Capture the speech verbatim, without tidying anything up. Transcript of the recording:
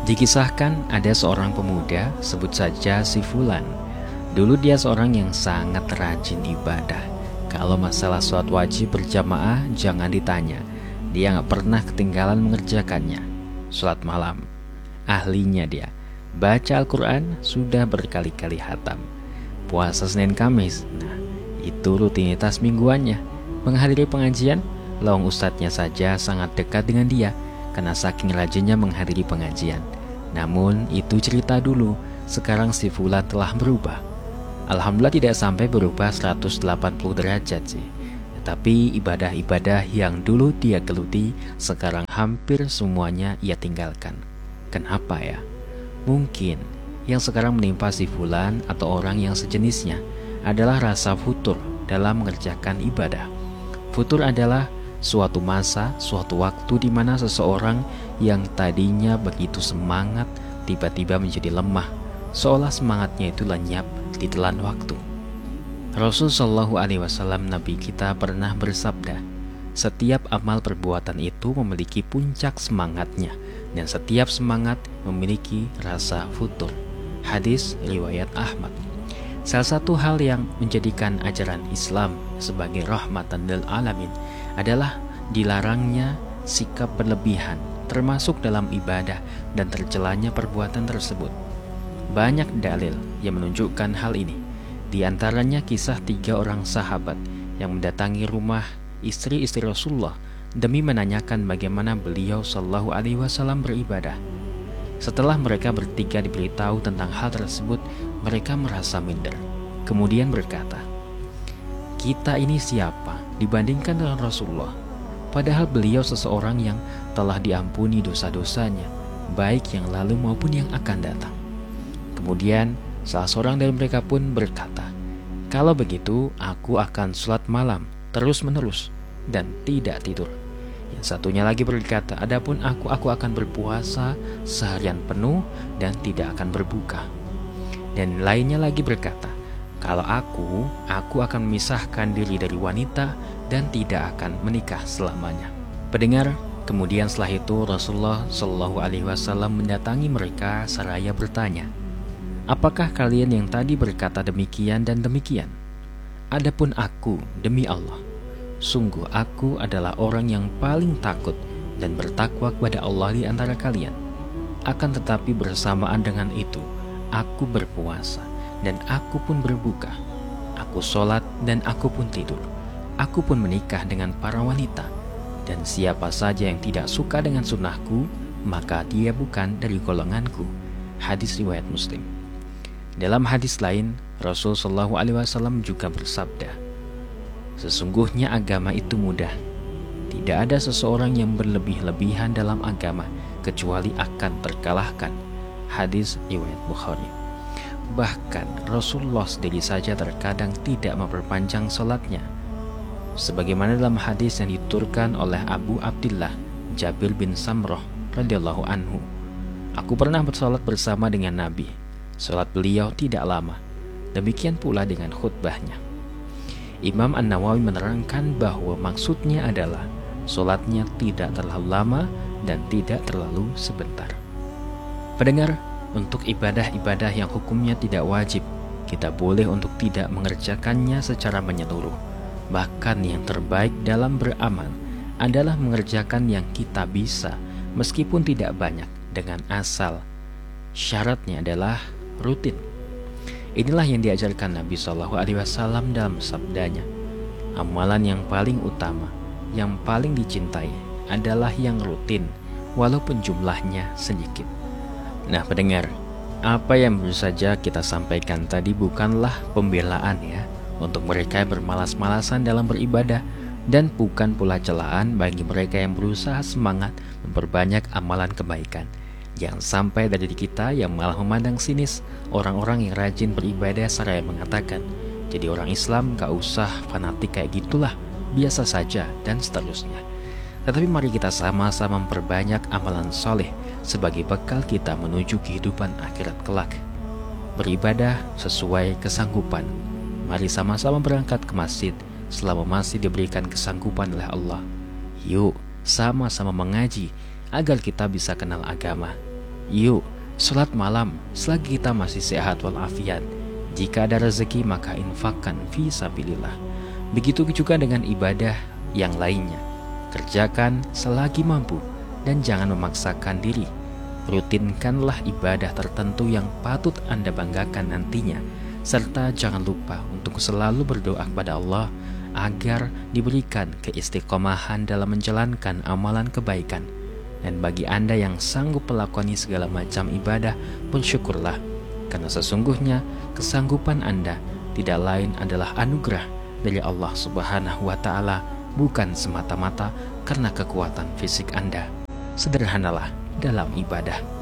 Dikisahkan ada seorang pemuda, sebut saja si Fulan. Dulu dia seorang yang sangat rajin ibadah. Kalau masalah sholat wajib berjamaah jangan ditanya, dia gak pernah ketinggalan mengerjakannya. Sholat malam, ahlinya dia. Baca Al-Quran sudah berkali-kali hatam. Puasa Senin Kamis, nah itu rutinitas mingguannya. Menghadiri pengajian, lawang ustadznya saja sangat dekat dengan dia karena saking rajinnya menghadiri pengajian. Namun itu cerita dulu, sekarang si Fulan telah berubah. Alhamdulillah tidak sampai berubah seratus delapan puluh derajat sih. Tetapi ibadah-ibadah yang dulu dia geluti, sekarang hampir semuanya ia tinggalkan. Kenapa ya? Mungkin yang sekarang menimpa si Fulan atau orang yang sejenisnya adalah rasa futur dalam mengerjakan ibadah. Futur adalah suatu masa, suatu waktu di mana seseorang yang tadinya begitu semangat tiba-tiba menjadi lemah, seolah semangatnya itu lenyap ditelan waktu. Rasul Shallallahu Alaihi Wasallam, Nabi kita, pernah bersabda, setiap amal perbuatan itu memiliki puncak semangatnya, dan setiap semangat memiliki rasa futur. Hadis riwayat Ahmad. Salah satu hal yang menjadikan ajaran Islam sebagai rahmatan lil alamin adalah dilarangnya sikap berlebihan, termasuk dalam ibadah dan tercelanya perbuatan tersebut. Banyak dalil yang menunjukkan hal ini. Di antaranya kisah tiga orang sahabat yang mendatangi rumah istri-istri Rasulullah demi menanyakan bagaimana beliau Shallallahu Alaihi Wasallam beribadah. Setelah mereka bertiga diberitahu tentang hal tersebut, mereka merasa minder. Kemudian berkata, kita ini siapa dibandingkan dengan Rasulullah? Padahal beliau seseorang yang telah diampuni dosa-dosanya, baik yang lalu maupun yang akan datang. Kemudian salah seorang dari mereka pun berkata, kalau begitu aku akan sholat malam terus-menerus dan tidak tidur. Yang satunya lagi berkata, adapun aku, aku akan berpuasa seharian penuh dan tidak akan berbuka. Dan lainnya lagi berkata, kalau aku, aku akan memisahkan diri dari wanita dan tidak akan menikah selamanya. Pendengar, kemudian setelah itu Rasulullah Shallallahu Alaihi Wasallam mendatangi mereka seraya bertanya, apakah kalian yang tadi berkata demikian dan demikian? Adapun aku, demi Allah, sungguh aku adalah orang yang paling takut dan bertakwa kepada Allah di antara kalian. Akan tetapi bersamaan dengan itu, aku berpuasa dan aku pun berbuka. Aku sholat dan aku pun tidur. Aku pun menikah dengan para wanita. Dan siapa saja yang tidak suka dengan sunnahku, maka dia bukan dari golonganku. Hadis riwayat Muslim. Dalam hadis lain, Rasul Shallallahu Alaihi Wasallam juga bersabda, sesungguhnya agama itu mudah. Tidak ada seseorang yang berlebih-lebihan dalam agama kecuali akan terkalahkan. Hadis riwayat Bukhari. Bahkan Rasulullah sendiri saja terkadang tidak memperpanjang salatnya. Sebagaimana dalam hadis yang dituturkan oleh Abu Abdillah Jabir bin Samroh radhiyallahu anhu, aku pernah bersalat bersama dengan Nabi. Salat beliau tidak lama. Demikian pula dengan khutbahnya. Imam An-Nawawi menerangkan bahwa maksudnya adalah solatnya tidak terlalu lama dan tidak terlalu sebentar. Pendengar, untuk ibadah-ibadah yang hukumnya tidak wajib, kita boleh untuk tidak mengerjakannya secara menyeluruh. Bahkan yang terbaik dalam beramal adalah mengerjakan yang kita bisa, meskipun tidak banyak, dengan asal syaratnya adalah rutin. Inilah yang diajarkan Nabi Shallallahu Alaihi Wasallam dalam sabdanya, amalan yang paling utama, yang paling dicintai adalah yang rutin, walaupun jumlahnya sedikit. Nah pendengar, apa yang baru saja kita sampaikan tadi bukanlah pembelaan ya untuk mereka yang bermalas-malasan dalam beribadah, dan bukan pula celaan bagi mereka yang berusaha semangat memperbanyak amalan kebaikan. Jangan sampai dari kita yang malah memandang sinis orang-orang yang rajin beribadah seraya mengatakan, jadi orang Islam gak usah fanatik kayak gitulah, biasa saja, dan seterusnya. Tetapi mari kita sama-sama memperbanyak amalan soleh sebagai bekal kita menuju kehidupan akhirat kelak. Beribadah sesuai kesanggupan. Mari sama-sama berangkat ke masjid selama masih diberikan kesanggupan oleh Allah. Yuk sama-sama mengaji agar kita bisa kenal agama. Yuk, sholat malam selagi kita masih sehat walafiat. Jika ada rezeki maka infakkan fi sabilillah. Begitu juga dengan ibadah yang lainnya. Kerjakan selagi mampu dan jangan memaksakan diri. Rutinkanlah ibadah tertentu yang patut Anda banggakan nantinya, serta jangan lupa untuk selalu berdoa kepada Allah agar diberikan keistiqomahan dalam menjalankan amalan kebaikan. Dan bagi Anda yang sanggup melakoni segala macam ibadah, bersyukurlah, karena sesungguhnya kesanggupan Anda tidak lain adalah anugerah dari Allah Subhanahu wa Ta'ala, bukan semata-mata karena kekuatan fisik Anda. Sederhanalah dalam ibadah.